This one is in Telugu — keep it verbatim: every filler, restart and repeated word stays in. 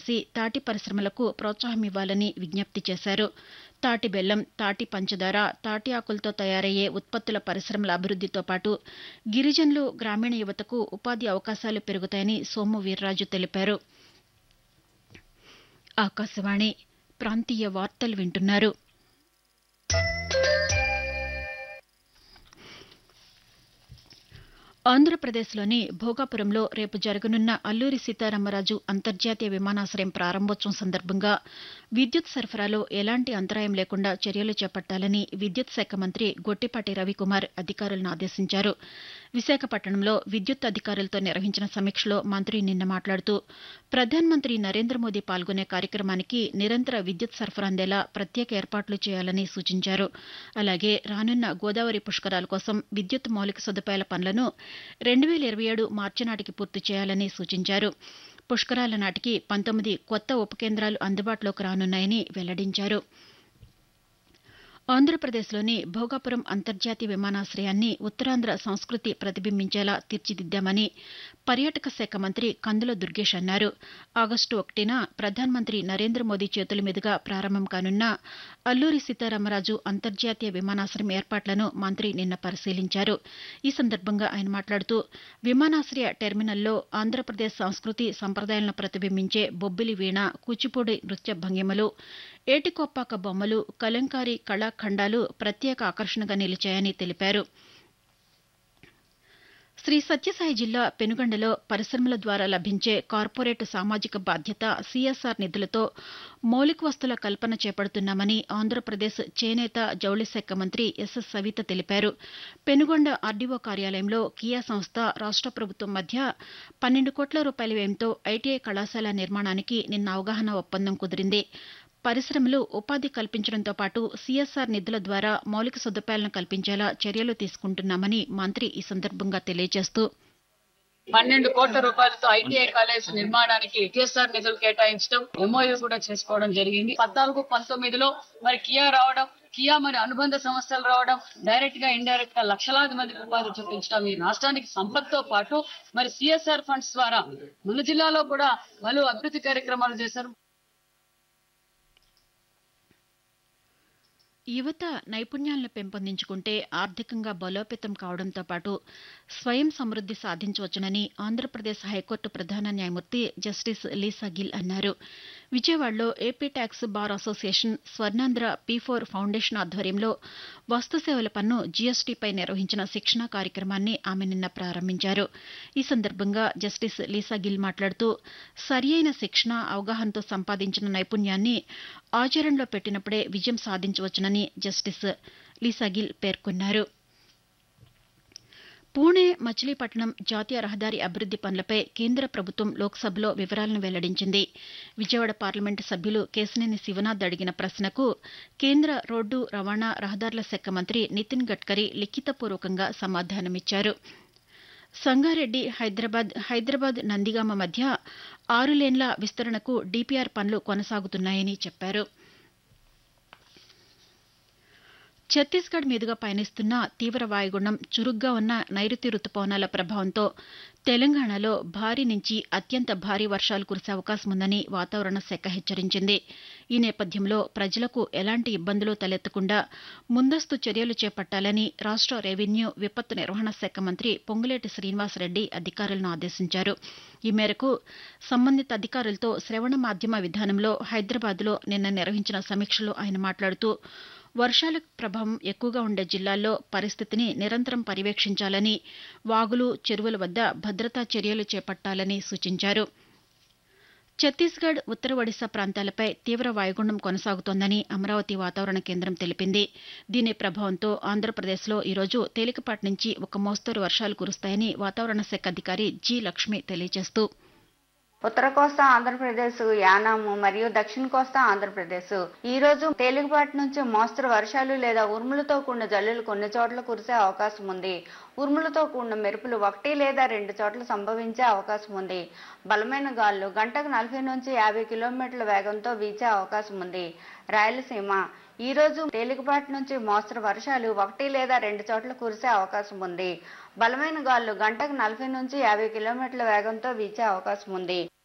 కలిసి తాటి పరిశ్రమలకు ప్రోత్సాహమివ్వాలని విజ్ఞప్తి చేశారు. తాటి బెల్లం, తాటి పంచదార, తాటి ఆకులతో తయారయ్యే ఉత్పత్తుల పరిశ్రమల అభివృద్దితో పాటు గిరిజనులు, గ్రామీణ యువతకు ఉపాధి అవకాశాలు పెరుగుతాయని సోము వీర్రాజు తెలిపారు. ఆకాశవాణి ప్రాంతీయ వార్తలు వింటున్నారు. ఆంధ్రప్రదేశ్లోని భోగాపురంలో రేపు జరగనున్న అల్లూరి సీతారామరాజు అంతర్జాతీయ విమానాశ్రయం ప్రారంభోత్సవం సందర్భంగా విద్యుత్ సరఫరాలో ఎలాంటి అంతరాయం లేకుండా చర్యలు చేపట్టాలని విద్యుత్ శాఖ మంత్రి గొట్టిపాటి రవికుమార్ అధికారులను ఆదేశించారు. విశాఖపట్నంలో విద్యుత్ అధికారులతో నిర్వహించిన సమీక్షలో మంత్రి నిన్న మాట్లాడుతూ ప్రధానమంత్రి నరేంద్ర మోదీ పాల్గొనే కార్యక్రమానికి నిరంతర విద్యుత్ సరఫరా అందేలా ప్రత్యేక ఏర్పాట్లు చేయాలని సూచించారు. అలాగే రానున్న గోదావరి పుష్కరాల కోసం విద్యుత్ మౌలిక సదుపాయాల పనులను రెండు వేల ఇరవై ఏడు మార్చి నాటికి పూర్తి చేయాలని సూచించారు. పుష్కరాల నాటికి పంతొమ్మిది కొత్త ఉప కేంద్రాలు అందుబాటులోకి రానున్నాయని వెల్లడించారు. ఆంధ్రప్రదేశ్లోని భోగాపురం అంతర్జాతీయ విమానాశ్రయాన్ని ఉత్తరాంధ్ర సంస్కృతి ప్రతిబింబించేలా తీర్చిదిద్దామని పర్యాటక శాఖ మంత్రి కందుల దుర్గేష్ అన్నారు. ఆగస్టు ఒకటిన ప్రధానమంత్రి నరేంద్ర మోదీ చేతుల మీదుగా ప్రారంభం కానున్న అల్లూరి సీతారామరాజు అంతర్జాతీయ విమానాశ్రయం ఏర్పాట్లను మంత్రి నిన్న పరిశీలించారు. ఈ సందర్భంగా ఆయన మాట్లాడుతూ విమానాశ్రయ టెర్మినల్లో ఆంధ్రప్రదేశ్ సంస్కృతి సంప్రదాయాలను ప్రతిబింబించే బొబ్బిలి వీణ, కూచిపూడి నృత్య భంగిమలు, ఏటికొప్పాక బొమ్మలు, కలంకారీ కళాఖండాలు ప్రత్యేక ఆకర్షణగా నిలిచాయని తెలిపారు. శ్రీ సత్యసాయి జిల్లా పెనుగొండలో పరిశ్రమల ద్వారా లభించే కార్పొరేట్ సామాజిక బాధ్యత సీఎస్ఆర్ నిధులతో మౌలిక వస్తుల కల్పన చేపడుతున్నామని ఆంధ్రప్రదేశ్ చేనేత జౌళి శాఖ మంత్రి ఎస్ఎస్ సవిత తెలిపారు. పెనుగొండ ఆర్డీఓ కార్యాలయంలో కియా సంస్థ, రాష్ట ప్రభుత్వం మధ్య పన్నెండు కోట్ల రూపాయల వ్యయంతో ఐటీఐ కళాశాల నిర్మాణానికి నిన్న అవగాహన ఒప్పందం కుదిరింది. పరిశ్రమలు ఉపాధి కల్పించడంతో పాటు సీఎస్ఆర్ నిధుల ద్వారా మౌలిక సదుపాయాలను కల్పించేలా చర్యలు తీసుకుంటున్నామని మంత్రి ఈ సందర్భంగా తెలియజేస్తూ పన్నెండు కోట్ల రూపాయలతో ఐటీఐ కాలేజ్ నిర్మాణానికి టీఎస్ఆర్ నిధులు కేటాయించడం, ఎంఓయూ కూడా చేసుకోవడం జరిగింది. పద్నాలుగు పంతొమ్మిదిలో మరి కియా రావడం, కియా మరి అనుబంధ సంస్థలు రావడం, డైరెక్ట్ గా ఇండైరెక్ట్ గా లక్షలాది మందికి ఉపాధి చూపించడం ఈ రాష్ట్రానికి సంపత్తో పాటు మరి సీఎస్ఆర్ ఫండ్స్ ద్వారా మన జిల్లాలో కూడా పలు అభివృద్ధి కార్యక్రమాలు చేశారు. యువత నైపుణ్యాలను పెంపొందించుకుంటే ఆర్థికంగా బలోపేతం కావడంతో పాటు స్వయం సమృద్ది సాధించవచ్చునని ఆంధ్రప్రదేశ్ హైకోర్టు ప్రధాన న్యాయమూర్తి జస్టిస్ లీసా గిల్ అన్నారు. విజయవాడలో AP tax bar association, Swarnandhra P four foundation ఆధ్వర్యంలో వస్తుసేవల పన్ను జీఎస్టీపై నిర్వహించిన శిక్షణా కార్యక్రమాన్ని ఆమె నిన్న ప్రారంభించారు. ఈ సందర్భంగా జస్టిస్ లీసా గిల్ మాట్లాడుతూ సరియైన శిక్షణ, అవగాహనతో సంపాదించిన నైపుణ్యాన్ని ఆచరణలో పెట్టినప్పుడే విజయం సాధించవచ్చునని జస్టిస్ లీసా గిల్ పేర్కొన్నారు. పూణె మచిలీపట్నం జాతీయ రహదారి అభివృద్ది పనులపై కేంద్ర ప్రభుత్వం లోక్సభలో వివరాలను వెల్లడించింది. విజయవాడ పార్లమెంటు సభ్యులు కేశినేని శివనాథ్ అడిగిన ప్రశ్నకు కేంద్ర రోడ్డు రవాణా రహదారుల శాఖ మంత్రి నితిన్ గడ్కరీ లిఖితపూర్వకంగా సమాధానమిచ్చారు. సంగారెడ్డి హైదరాబాద్, హైదరాబాద్ నందిగామ మధ్య ఆరు లేన్ల విస్తరణకు డీపీఆర్ పనులు కొనసాగుతున్నాయని చెప్పారు. ఛత్తీస్గఢ్ మీదుగా పయనిస్తున్న తీవ్ర వాయుగుండం, చురుగ్గా ఉన్న నైరుతి రుతుపవనాల ప్రభావంతో తెలంగాణలో భారీ నుంచి అత్యంత భారీ వర్షాలు కురిసే అవకాశం ఉందని వాతావరణ శాఖ హెచ్చరించింది. ఈ నేపథ్యంలో ప్రజలకు ఎలాంటి ఇబ్బందులు తలెత్తకుండా ముందస్తు చర్యలు చేపట్టాలని రాష్ట రెవెన్యూ, విపత్తు నిర్వహణ శాఖ మంత్రి పొంగులేటి శ్రీనివాసరెడ్డి అధికారులను ఆదేశించారు. ఈ మేరకు సంబంధిత అధికారులతో శ్రవణ మాధ్యమ విధానంలో హైదరాబాద్లో నిన్న నిర్వహించిన సమీక్షలో ఆయన మాట్లాడుతూ వర్షాల ప్రభావం ఎక్కువగా ఉండే జిల్లాల్లో పరిస్థితిని నిరంతరం పర్యవేక్షించాలని, వాగులు, చెరువుల వద్ద భద్రతా చర్యలు చేపట్టాలని సూచించారు. ఛత్తీస్గఢ్, ఉత్తర ఒడిశా ప్రాంతాలపై తీవ్ర వాయుగుండం కొనసాగుతోందని అమరావతి వాతావరణ కేంద్రం తెలిపింది. దీని ప్రభావంతో ఆంధ్రప్రదేశ్లో ఈరోజు తేలికపాటి నుంచి ఒక మోస్తరు వర్షాలు కురుస్తాయని వాతావరణ శాఖ అధికారి జి లక్ష్మి తెలియజేస్తూ ఉత్తర కోస్తా ఆంధ్రప్రదేశ్, యానాము మరియు దక్షిణ కోస్తా ఆంధ్రప్రదేశ్ ఈ రోజు తేలికపాటి నుంచి మోస్తరు వర్షాలు లేదా ఉరుములతో కూడిన జల్లులు కొన్ని చోట్ల కురిసే అవకాశం ఉంది. ఉరుములతో కూడిన మెరుపులు ఒకటి లేదా రెండు చోట్ల సంభవించే అవకాశం ఉంది. బలమైన గాలులు గంటకు నలభై నుంచి యాభై కిలోమీటర్ల వేగంతో వీచే అవకాశం ఉంది. రాయలసీమ ఈ రోజు తేలికపాటి నుంచి మోస్తరు వర్షాలు ఒకటి లేదా రెండు చోట్ల కురిసే అవకాశం ఉంది. బలమైన గాలులు గంటకు నలభై నుంచి యాభై కిలోమీటర్ల వేగంతో వీచే అవకాశం ఉంది.